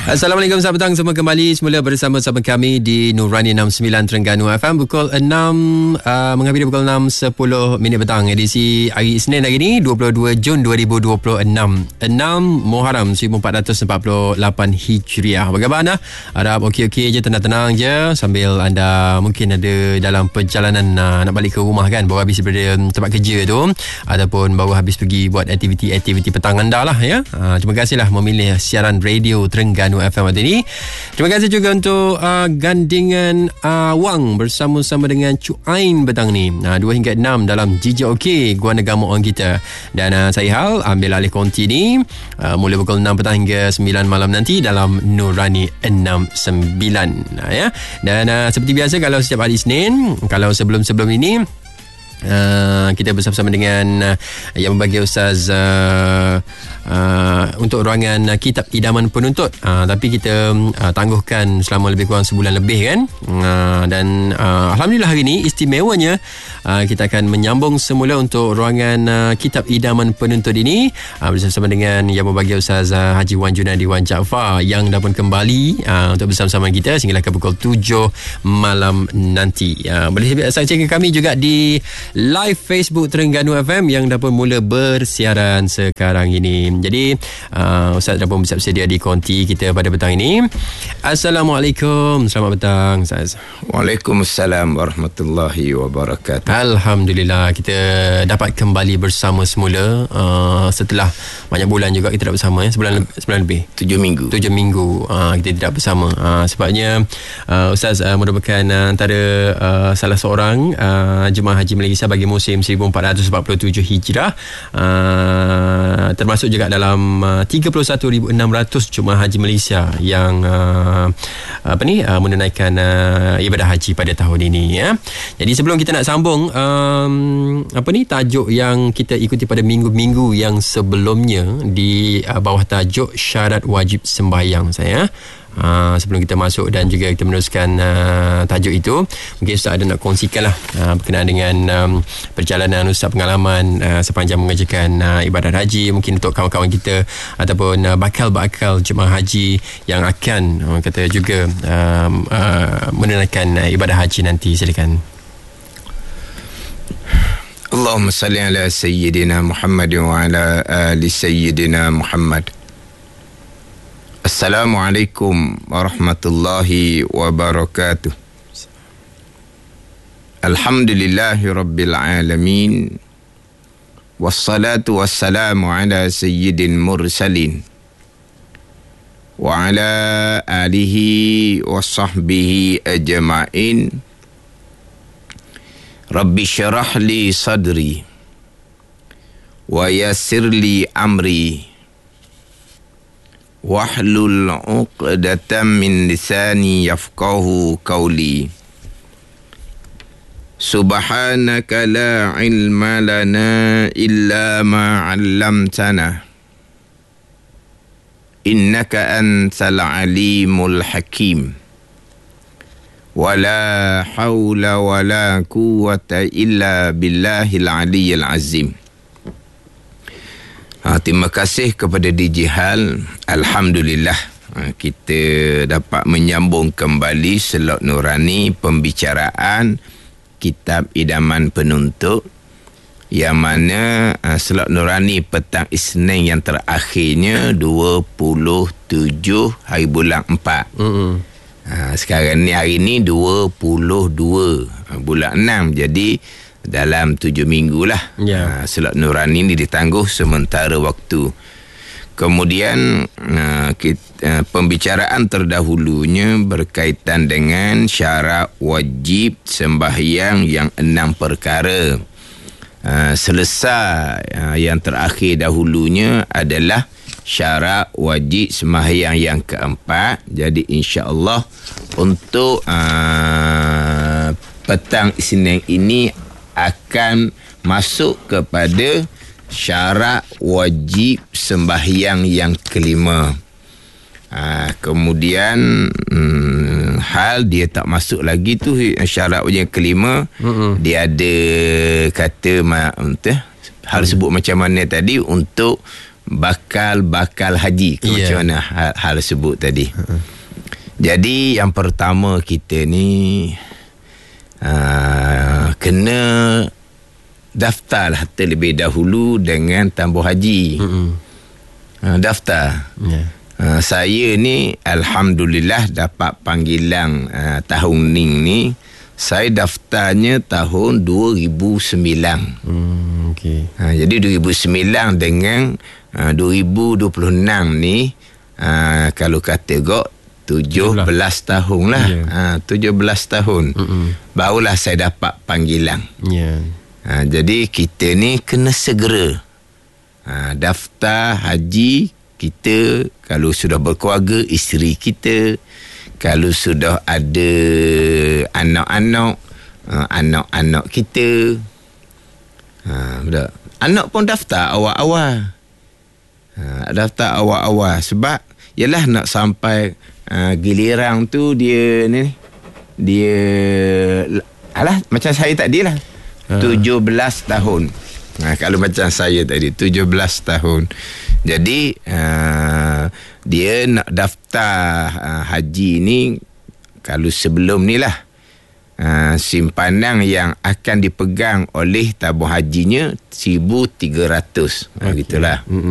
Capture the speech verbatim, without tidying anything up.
Assalamualaikum, selamat petang semua, kembali semula bersama sama kami di Nurani enam puluh sembilan Terengganu F M pukul enam uh, menghampiri pukul enam sepuluh minit petang, edisi hari Isnin hari ini dua puluh dua Jun dua ribu dua puluh enam, enam Muharram seribu empat ratus empat puluh lapan Hijriah. Apa khabar anda? Harap okey-okey je, tenang-tenang je sambil anda mungkin ada dalam perjalanan uh, nak balik ke rumah kan, baru habis daripada tempat kerja tu, ataupun baru habis pergi buat aktiviti-aktiviti petang anda lah ya. Uh, terima kasihlah memilih siaran radio Terengganu F M hari ini. Terima kasih juga untuk uh, gandingan uh, wang bersama-sama dengan Cuk Ain petang ni, uh, dua hingga enam dalam Jijik Okey Gua Negara on kita. Dan uh, saya Hal ambil alih konti ni uh, mulai pukul enam petang hingga sembilan malam nanti dalam Nurani enam puluh sembilan, uh, ya. Dan uh, seperti biasa, kalau setiap hari Isnin, kalau sebelum-sebelum ini Uh, kita bersama-sama dengan uh, yang membagi Ustaz uh, uh, untuk ruangan uh, kitab idaman penuntut, uh, tapi kita uh, tangguhkan selama lebih kurang sebulan lebih kan, uh, dan uh, Alhamdulillah hari ini istimewanya uh, kita akan menyambung semula untuk ruangan uh, kitab idaman penuntut ini uh, bersama dengan yang membagi Ustaz uh, Haji Wan Junadi Wan Jaafar yang dah pun kembali uh, untuk bersama-sama kita sehinggalah ke pukul tujuh malam nanti. Uh, boleh saksikan kami juga di live Facebook Terengganu F M yang dah pun mula bersiaran sekarang ini. Jadi uh, Ustaz dah pun bersiap sedia di konti kita pada petang ini. Assalamualaikum, selamat petang Ustaz. Waalaikumsalam warahmatullahi wabarakatuh. Alhamdulillah kita dapat kembali bersama semula uh, setelah banyak bulan juga kita tak bersama ya, sebulan sebulan lebih. Tujuh minggu. Tujuh minggu uh, kita tidak bersama. Uh, sebabnya uh, Ustaz uh, merupakan uh, antara uh, salah seorang uh, jemaah haji Malaysia bagi musim seribu empat ratus empat puluh tujuh Hijrah, uh, termasuk juga dalam uh, tiga puluh satu ribu enam ratus jemaah haji Malaysia yang uh, apa ni uh, menunaikan uh, ibadah haji pada tahun ini ya. Jadi sebelum kita nak sambung um, apa ni tajuk yang kita ikuti pada minggu-minggu yang sebelumnya di uh, bawah tajuk syarat wajib sembahyang saya. Uh, sebelum kita masuk dan juga kita meneruskan uh, tajuk itu, mungkin Ustaz ada nak kongsikan lah uh, berkenaan dengan um, perjalanan Ustaz, pengalaman uh, sepanjang mengerjakan uh, ibadat haji, mungkin untuk kawan-kawan kita ataupun uh, bakal-bakal jemaah haji yang akan uh, kata juga uh, uh, menunaikan uh, ibadah haji nanti. Silakan. Allahumma salli ala Sayyidina Muhammad wa ala ali Sayyidina Muhammad. Assalamualaikum warahmatullahi wabarakatuh. Alhamdulillahi rabbil alamin. Wassalatu wassalamu ala sayyidin mursalin wa ala alihi wa sahbihi ajma'in. Rabbi syarah li sadri wa yassir li amri wahlul 'uqdatam min lisani yafqahu qawli. Subhanaka la ilma lana illa ma 'allamtana innaka antal alimul hakim. Wala hawla wala quwwata illa billahil aliyyil azim. Ha, terima kasih kepada D J Hal. Alhamdulillah ha, kita dapat menyambung kembali slot Nurani pembicaraan kitab idaman penuntut, yang mana ha, slot Nurani petang Isnin yang terakhirnya dua puluh tujuh hari bulan empat. Mm-hmm. Ha, sekarang ni hari ni dua puluh dua bulan enam. Jadi dalam tujuh minggu lah yeah. ha, slot Nurani ni ditangguh sementara waktu. Kemudian ha, kita, ha, pembicaraan terdahulunya berkaitan dengan syarat wajib sembahyang yang enam perkara. Ha, selesai ha, yang terakhir dahulunya adalah syarat wajib sembahyang yang keempat. Jadi insya-Allah untuk ha, petang Isnin ini akan masuk kepada syarat wajib sembahyang yang kelima. Ha, kemudian hmm, hal dia tak masuk lagi tu syarat wajib yang kelima. Mm-hmm. Dia ada kata ma, entah, hal sebut macam mana tadi untuk bakal-bakal haji ke, yeah. Macam mana hal, hal sebut tadi. Uh-huh. Jadi yang pertama kita ni uh, kena daftarlah terlebih dahulu dengan tabung haji. Uh-huh. uh, Daftar. Yeah. Uh, saya ni alhamdulillah dapat panggilan uh, tahun ni ni. Saya daftarnya tahun dua ribu sembilan. Hmm, okay. Ha, jadi dua ribu sembilan dengan uh, dua ribu dua puluh enam ni, uh, kalau kata gok tujuh belas tahun lah. Yeah. Ha, tujuh belas tahun. Mm-mm. Barulah saya dapat panggilan. Yeah. Ha, jadi kita ni kena segera ha, daftar haji kita. Kalau sudah berkeluarga, isteri kita. Kalau sudah ada anak-anak, uh, anak-anak kita, uh, anak pun daftar awal-awal. Uh, daftar awal-awal. Sebab, yalah nak sampai uh, giliran tu dia ni, dia, alah macam saya tadi lah, uh. tujuh belas tahun. Nah, kalau macam saya tadi, tujuh belas tahun. Jadi, uh, dia nak daftar uh, haji ni, kalau sebelum ni lah, uh, simpanan yang akan dipegang oleh tabung hajinya seribu tiga ratus. Okay. Uh, gitulah. Mm-hmm.